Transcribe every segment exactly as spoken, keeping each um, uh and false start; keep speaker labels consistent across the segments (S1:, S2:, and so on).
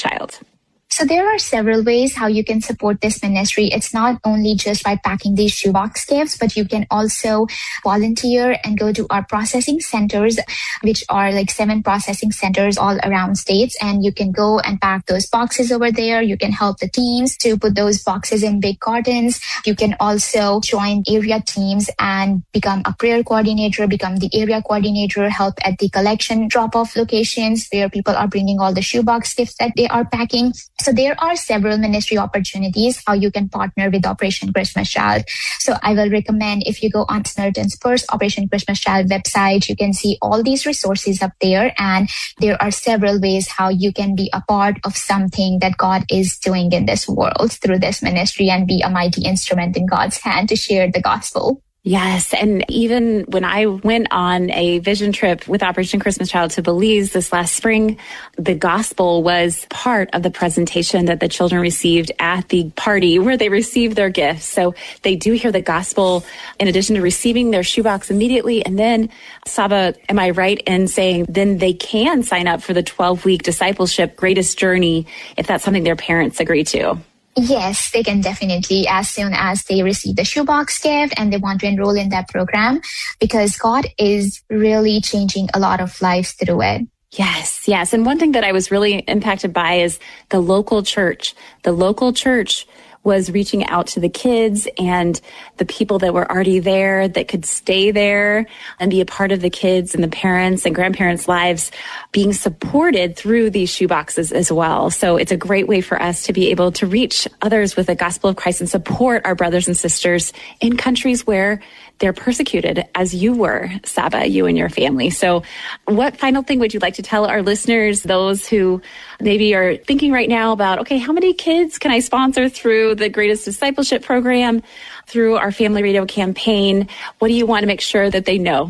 S1: Child?
S2: So there are several ways how you can support this ministry. It's not only just by packing these shoebox gifts, but you can also volunteer and go to our processing centers, which are like seven processing centers all around states. And you can go and pack those boxes over there. You can help the teams to put those boxes in big cartons. You can also join area teams and become a prayer coordinator, become the area coordinator, help at the collection drop-off locations where people are bringing all the shoebox gifts that they are packing. So there are several ministry opportunities how you can partner with Operation Christmas Child. So I will recommend if you go on Samaritan's Purse, Operation Christmas Child website, you can see all these resources up there. And there are several ways how you can be a part of something that God is doing in this world through this ministry and be a mighty instrument in God's hand to share the gospel.
S1: Yes. And even when I went on a vision trip with Operation Christmas Child to Belize this last spring, the gospel was part of the presentation that the children received at the party where they received their gifts. So they do hear the gospel in addition to receiving their shoebox immediately. And then, Saba, am I right in saying then they can sign up for the twelve-week discipleship Greatest Journey if that's something their parents agree to?
S2: Yes, they can definitely, as soon as they receive the shoebox gift and they want to enroll in that program, because God is really changing a lot of lives through it.
S1: Yes, yes. And one thing that I was really impacted by is the local church. The local church was reaching out to the kids and the people that were already there that could stay there and be a part of the kids and the parents and grandparents' lives being supported through these shoeboxes as well. So it's a great way for us to be able to reach others with the gospel of Christ and support our brothers and sisters in countries where they're persecuted, as you were, Saba, you and your family. So what final thing would you like to tell our listeners, those who maybe are thinking right now about, okay, how many kids can I sponsor through the Greatest Discipleship Program, through our Family Radio campaign? What do you want to make sure that they know?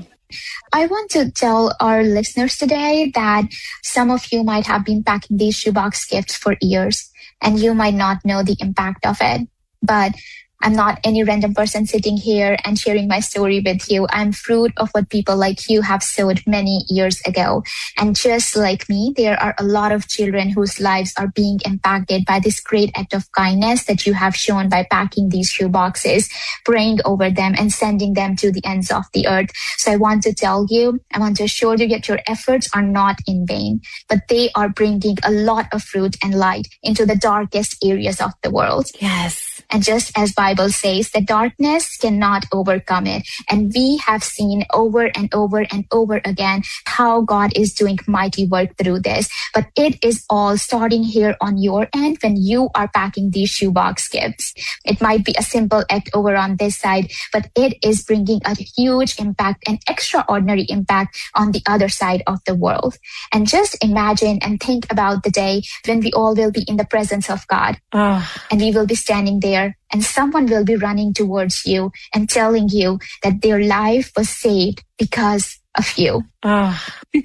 S2: I want to tell our listeners today that some of you might have been packing these shoebox gifts for years, and you might not know the impact of it. But I'm not any random person sitting here and sharing my story with you. I'm fruit of what people like you have sowed many years ago. And just like me, there are a lot of children whose lives are being impacted by this great act of kindness that you have shown by packing these shoe boxes, praying over them and sending them to the ends of the earth. So I want to tell you, I want to assure you that your efforts are not in vain, but they are bringing a lot of fruit and light into the darkest areas of the world.
S1: Yes.
S2: And just as Bible says, the darkness cannot overcome it. And we have seen over and over and over again how God is doing mighty work through this. But it is all starting here on your end when you are packing these shoebox gifts. It might be a simple act over on this side, but it is bringing a huge impact, an extraordinary impact on the other side of the world. And just imagine and think about the day when we all will be in the presence of God.
S1: Oh.
S2: And we will be standing there. And someone will be running towards you and telling you that their life was saved because of you.
S1: Oh.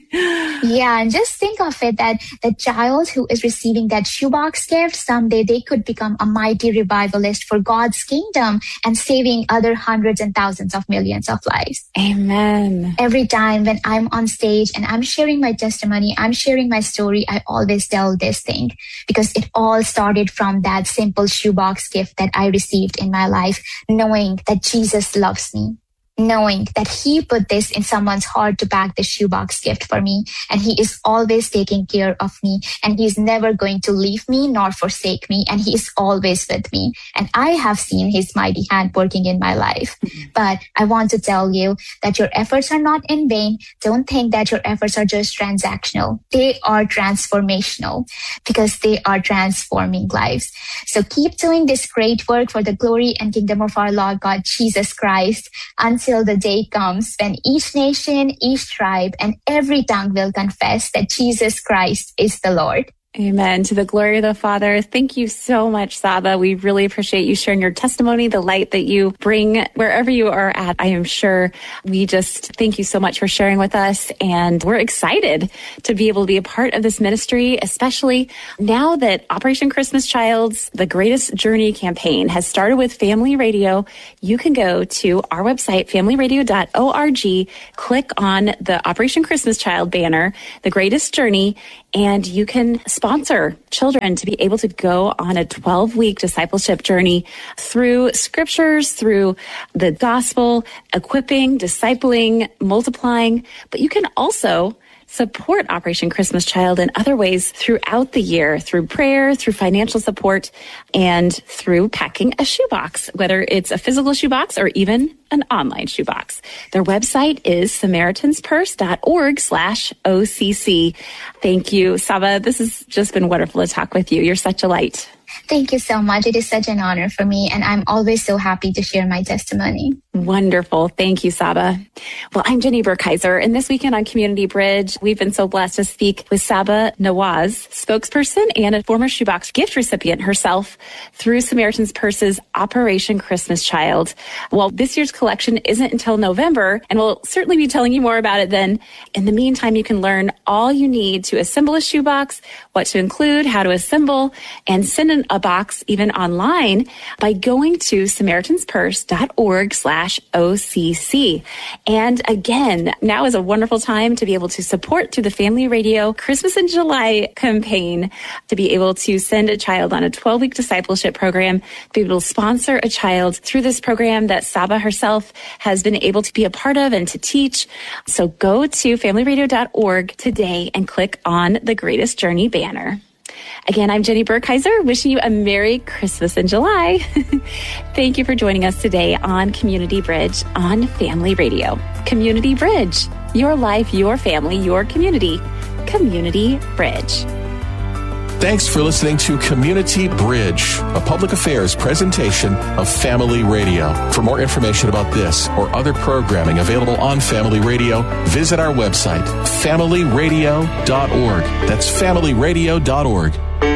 S2: Yeah, and just think of it, that the child who is receiving that shoebox gift, someday they could become a mighty revivalist for God's kingdom and saving other hundreds and thousands of millions of lives.
S1: Amen.
S2: Every time when I'm on stage and I'm sharing my testimony, I'm sharing my story, I always tell this thing because it all started from that simple shoebox gift that I received in my life, knowing that Jesus loves me. Knowing that he put this in someone's heart to pack the shoebox gift for me. And he is always taking care of me. And he's never going to leave me nor forsake me. And he is always with me. And I have seen his mighty hand working in my life. But I want to tell you that your efforts are not in vain. Don't think that your efforts are just transactional. They are transformational because they are transforming lives. So keep doing this great work for the glory and kingdom of our Lord God, Jesus Christ, until the day comes when each nation, each tribe, and every tongue will confess that Jesus Christ is the Lord.
S1: Amen. To the glory of the Father. Thank you so much, Saba. We really appreciate you sharing your testimony, the light that you bring wherever you are at. I am sure we just thank you so much for sharing with us. And we're excited to be able to be a part of this ministry, especially now that Operation Christmas Child's The Greatest Journey campaign has started with Family Radio. You can go to our website, family radio dot org, click on the Operation Christmas Child banner, The Greatest Journey, and you can sponsor children to be able to go on a twelve-week discipleship journey through scriptures, through the gospel, equipping, discipling, multiplying. But you can also support Operation Christmas Child in other ways throughout the year, through prayer, through financial support, and through packing a shoebox, whether it's a physical shoebox or even an online shoebox. Their website is samaritanspurse.org slash OCC. Thank you, Saba. This has just been wonderful to talk with you. You're such a light.
S2: Thank you so much. It is such an honor for me, and I'm always so happy to share my testimony.
S1: Wonderful. Thank you, Saba. Well, I'm Jenny Burkheiser, and this weekend on Community Bridge, we've been so blessed to speak with Saba Nawaz, spokesperson and a former shoebox gift recipient herself through Samaritan's Purse's Operation Christmas Child. Well, this year's collection isn't until November, and we'll certainly be telling you more about it then. In the meantime, you can learn all you need to assemble a shoebox, what to include, how to assemble, and send in a box even online by going to samaritanspurse.org slash OCC. And again, now is a wonderful time to be able to support through the Family Radio Christmas in July campaign, to be able to send a child on a twelve-week discipleship program, to be able to sponsor a child through this program that Saba herself has been able to be a part of and to teach. So go to family radio dot org today and click on the Greatest Journey banner. Again, I'm Jenny Burkheiser, wishing you a Merry Christmas in July. Thank you for joining us today on Community Bridge on Family Radio. Community Bridge, your life, your family, your community. Community Bridge.
S3: Thanks for listening to Community Bridge, a public affairs presentation of Family Radio. For more information about this or other programming available on Family Radio, visit our website, family radio dot org. That's family radio dot org.